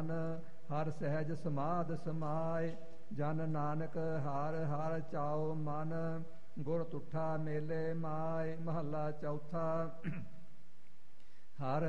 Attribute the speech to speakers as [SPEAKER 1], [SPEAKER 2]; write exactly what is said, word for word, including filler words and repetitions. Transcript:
[SPEAKER 1] ਮਨ, ਹਰ ਸਹਿਜ ਸਮਾਧ ਸਮਾਏ। ਜਨ ਨਾਨਕ ਹਰ ਹਰ ਚਾਉ ਮਨ, ਗੁਰ ਤੁਠਾ ਮੇਲੇ ਮਾਏ। ਮਹੱਲਾ ਚੌਥਾ। ਹਰ